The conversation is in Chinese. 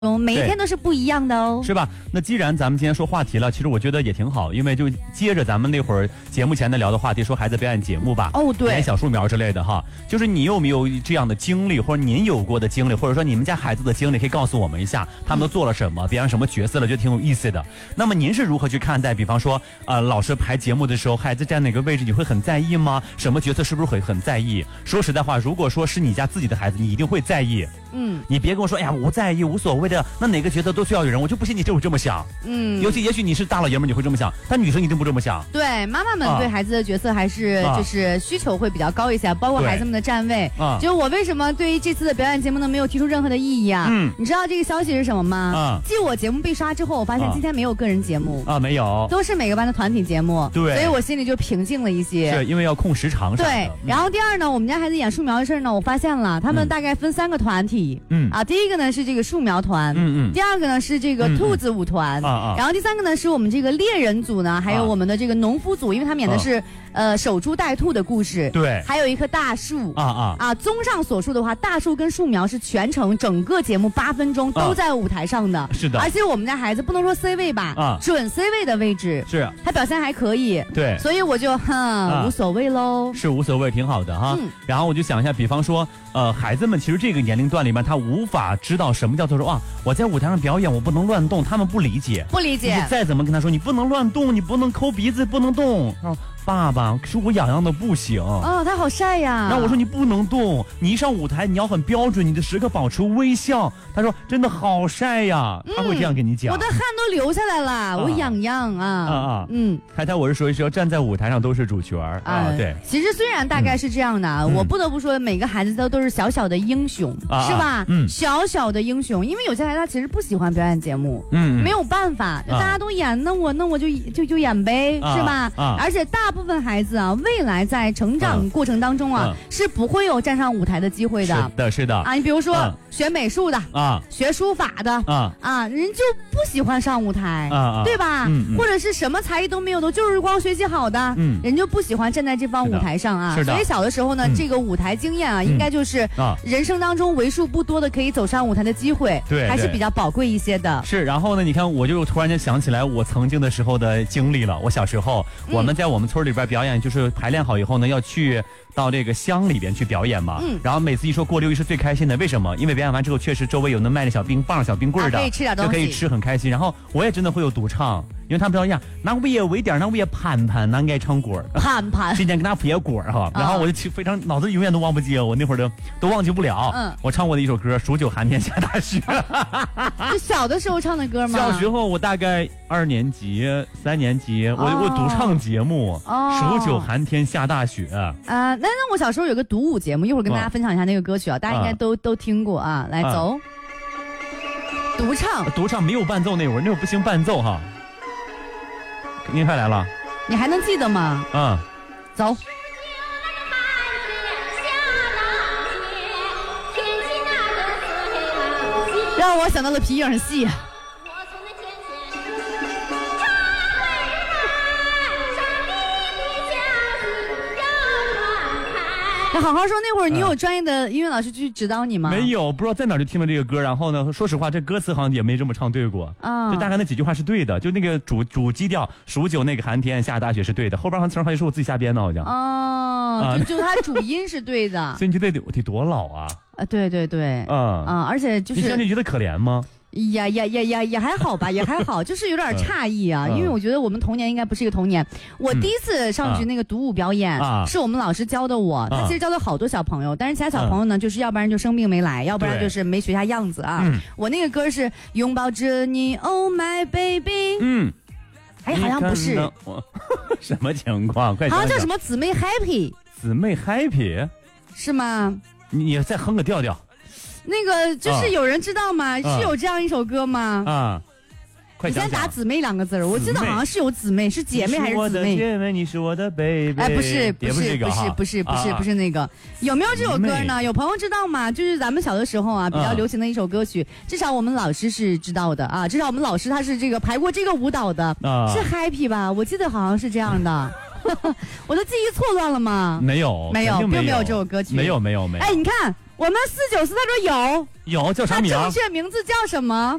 每一天都是不一样的哦， 是吧？那既然咱们今天说话题了，其实我觉得也挺好，因为就接着咱们那会儿节目前的聊的话题，说孩子表演节目吧， 哦，对， 演小树苗之类的哈，就是你有没有这样的经历，或者您有过的经历，或者说你们家孩子的经历，可以告诉我们一下，他们都做了什么，表演什么角色了，就挺有意思的。那么您是如何去看待，比方说老师排节目的时候，孩子站哪个位置，你会很在意吗？什么角色是不是会很在意？说实在话，如果说是你家自己的孩子，你一定会在意。你别跟我说，哎呀，我在意，无所谓的，那哪个角色都需要有人，我就不信你就会这么想。尤其也许你是大老爷们，你会这么想，但女生一定不这么想。 对，妈妈们对孩子的角色还是就是需求会比较高一些，包括孩子们的站位。就我为什么对于这次的表演节目呢没有提出任何的异议啊？你知道这个消息是什么吗？继我节目被刷之后，我发现今天没有个人节目没有， 都是每个班的团体节目。 对， 所以我心里就平静了一些。 是因为要控时长。 对，然后第二呢，我们家孩子演树苗的事呢，我发现了他们大概分3个团体。第一个呢是这个树苗团，第二个呢是这个兔子舞团，然后第3个呢是我们这个猎人组呢，还有我们的这个农夫组，因为他们演的是守株待兔的故事。 对， 还有一棵大树综上所述的话，大树跟树苗是全程整个节目8分钟都在舞台上的。 是的， 而且我们家孩子不能说 C 位吧，准 C 位的位置， 是他表现还可以。 对， 所以我就无所谓喽， 是无所谓，挺好的哈。然后我就想一下，比方说孩子们其实这个年龄段里面，他无法知道什么叫做说我在舞台上表演，我不能乱动，他们不理解。 你再怎么跟他说，你不能乱动，你不能抠鼻子，不能动。爸爸，可是我痒痒的不行。 他好晒呀。 然后我说你不能动，你一上舞台你要很标准，你的时刻保持微笑。他说真的好晒呀，他会这样跟你讲。 我的汗都流下来了，我痒痒啊。 太太，我是说要站在舞台上都是主角对。 其实虽然大概是这样的，我不得不说每个孩子都是小小的英雄，是吧？小小的英雄，因为有些孩子他其实不喜欢表演节目，没有办法，大家都演，那我就演呗，是吧？而且大部分孩子未来在成长过程当中是不会有站上舞台的机会的。 是的你比如说学美术的学书法的人就不喜欢上舞台对吧？或者是什么才艺都没有的，就是光学习好的人就不喜欢站在这方舞台上所以小的时候呢，这个舞台经验应该就是人生当中为数不多的可以走上舞台的机会， 对， 还是比较宝贵一些的。 是，然后呢，你看我就突然间想起来我曾经的时候的经历了。我小时候我们在我们村里边表演，就是排练好以后呢，要去到这个乡里边去表演嘛。然后每次一说过六一是最开心的，为什么？因为表演完之后，确实周围有那卖的小冰棒、小冰棍的， 可以吃点东西， 就可以吃，很开心。然后我也真的会有独唱，因为他们表演，那我也为点，那我也盼盼，那爱唱歌， 盼， 今天跟他撇歌哈。然后我就非常脑子永远都忘不记，我那会儿都忘记不了。我唱过的一首歌《数九寒天下大雪》， 是小的时候唱的歌吗？ 小时候我大概2年级、3年级，我独唱节目《数九寒天下大雪》 那我小时候有个独舞节目，一会儿跟大家分享一下那个歌曲大家应该都听过来走。独唱没有伴奏，那会儿不行伴奏哈。您快来了， 你还能记得吗？走。让我想到了皮影戏。那好好说，那会儿你有专业的音乐老师去指导你吗？ 没有，不知道在哪就听了这个歌，然后呢，说实话，这歌词好像也没这么唱对过就大概那几句话是对的，就那个主基调数九那个寒天下大雪是对的，后边好像词儿还是我自己瞎编的，好像就它主音是对的， 所以你觉得得多老啊？ 对，而且就是你现在觉得可怜吗？ 也还好吧，也还好，就是有点诧异因为我觉得我们童年应该不是一个童年。我第一次上去那个独舞表演是我们老师教的我，他其实教了好多小朋友，但是其他小朋友呢，就是要不然就生病没来，要不然就是没学下样子我那个歌是拥抱着你 Oh my baby，好像不是什么情况？快好像叫什么姊妹 happy， 姊妹 happy 是吗？ 你再哼个调调。 那个就是有人知道吗？是有这样一首歌吗？ 快讲讲。 你先打姊妹2个字，我记得好像是有姊妹，是姐妹还是姊妹？ 姐妹，你是我的 baby。 不是那个。有没有这首歌呢？有朋友知道吗？就是咱们小的时候比较流行的一首歌曲，至少我们老师是知道的至少我们老师他是这个排过这个舞蹈的，是 happy 吧？我记得好像是这样的。我的记忆错乱了吗？ 没有， 并没有这首歌曲。 没有。 你看。 我们494他说有叫啥名？ 他正确名字叫什么？